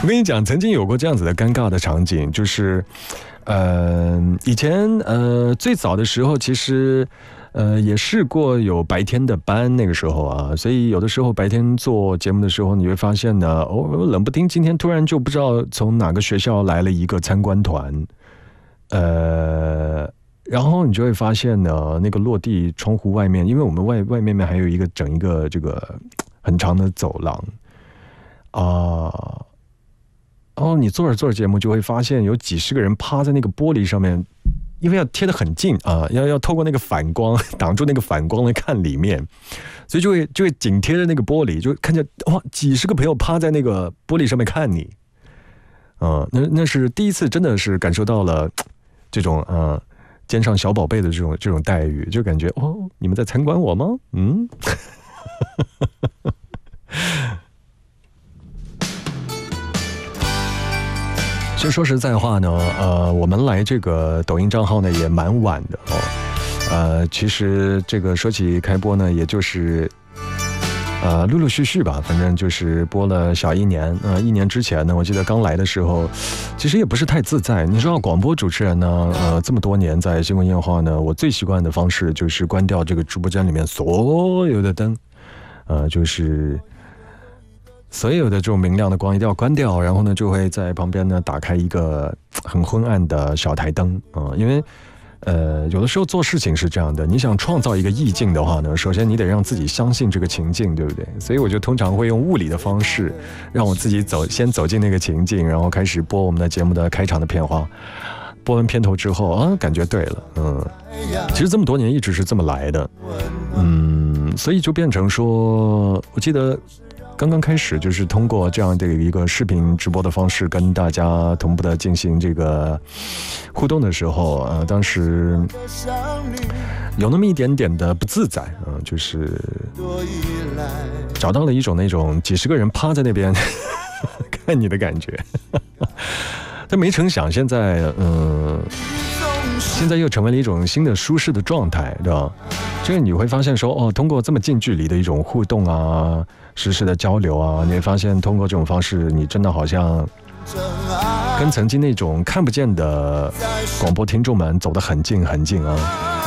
我跟你讲，曾经有过这样子的尴尬的场景，就是以前最早的时候其实也试过有白天的班，那个时候啊，所以有的时候白天做节目的时候，你会发现呢，冷不丁今天突然就不知道从哪个学校来了一个参观团，然后你就会发现呢，那个落地窗户外面，因为我们外面还有整一个这个很长的走廊然后你做着节目就会发现有几十个人趴在那个玻璃上面，因为要贴得很近啊，要透过那个反光挡住那个反光来看里面，所以就会紧贴着那个玻璃，就看见哇几十个朋友趴在那个玻璃上面看你，那是第一次真的是感受到了这种肩上小宝贝的这种待遇，就感觉你们在参观我吗？其实说实在话呢，我们来这个抖音账号呢也蛮晚的其实这个说起开播呢，也就是陆陆续续吧，反正就是播了小1年。1年之前呢，我记得刚来的时候，其实也不是太自在。你知道，广播主持人呢，这么多年在新闻夜话呢，我最习惯的方式就是关掉这个直播间里面所有的灯，就是所有的这种明亮的光一定要关掉，然后呢，就会在旁边呢打开一个很昏暗的小台灯因为有的时候做事情是这样的，你想创造一个意境的话呢，首先你得让自己相信这个情境，对不对？所以我就通常会用物理的方式，让我自己先走进那个情境，然后开始播我们的节目的开场的片花。播完片头之后感觉对了，其实这么多年一直是这么来的，所以就变成说，我记得刚刚开始就是通过这样的一个视频直播的方式跟大家同步的进行这个互动的时候当时有那么一点点的不自在就是找到了一种那种几十个人趴在那边看你的感觉但没成想现在又成为了一种新的舒适的状态，对吧？这个你会发现说通过这么近距离的一种互动啊，实时的交流啊，你会发现通过这种方式，你真的好像跟曾经那种看不见的广播听众们走得很近很近啊。